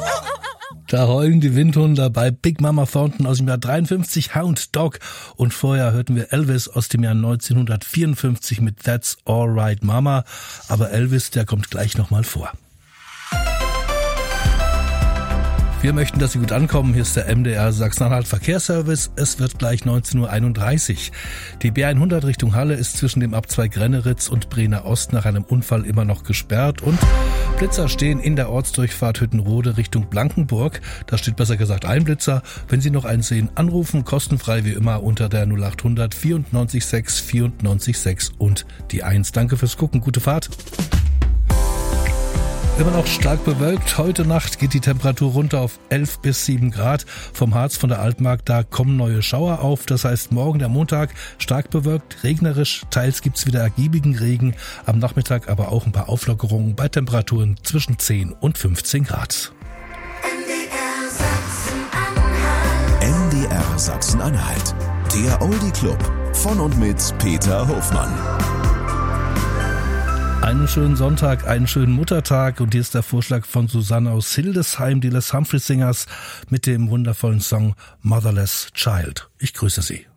Da heulen die Windhunde bei Big Mama Thornton aus dem Jahr 53, Hound Dog. Und vorher hörten wir Elvis aus dem Jahr 1954 mit That's Alright Mama. Aber Elvis, der kommt gleich nochmal vor. Wir möchten, dass Sie gut ankommen. Hier ist der MDR Sachsen-Anhalt Verkehrsservice. Es wird gleich 19.31 Uhr. Die B100 Richtung Halle ist zwischen dem Abzweig Renneritz und Brenner Ost nach einem Unfall immer noch gesperrt. Und Blitzer stehen in der Ortsdurchfahrt Hüttenrode Richtung Blankenburg. Da steht besser gesagt ein Blitzer. Wenn Sie noch einen sehen, anrufen, kostenfrei wie immer unter der 0800 94 6 94 6 und die 1. Danke fürs Gucken. Gute Fahrt. Immer noch stark bewölkt. Heute Nacht geht die Temperatur runter auf 11 bis 7 Grad. Vom Harz, von der Altmark, da kommen neue Schauer auf. Das heißt, morgen der Montag stark bewölkt, regnerisch. Teils gibt's wieder ergiebigen Regen. Am Nachmittag aber auch ein paar Auflockerungen bei Temperaturen zwischen 10 und 15 Grad. MDR Sachsen-Anhalt. Der Oldie Club. Von und mit Peter Hofmann. Einen schönen Sonntag, einen schönen Muttertag und hier ist der Vorschlag von Susanne aus Hildesheim, die Les Humphrey Singers mit dem wundervollen Song Motherless Child. Ich grüße Sie.